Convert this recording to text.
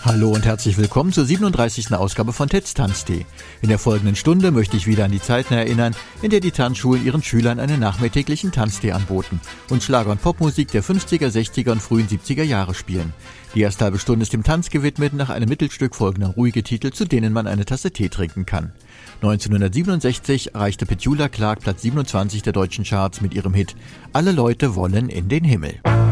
Hallo und herzlich willkommen zur 37. Ausgabe von Ted's Tanztee. In der folgenden Stunde möchte ich wieder an die Zeiten erinnern, in der die Tanzschulen ihren Schülern einen nachmittäglichen Tanztee anboten und Schlager- und Popmusik der 50er, 60er und frühen 70er Jahre spielen. Die erste halbe Stunde ist dem Tanz gewidmet, nach einem Mittelstück folgen dann ruhige Titel, zu denen man eine Tasse Tee trinken kann. 1967 erreichte Petula Clark Platz 27 der deutschen Charts mit ihrem Hit »Alle Leute wollen in den Himmel«.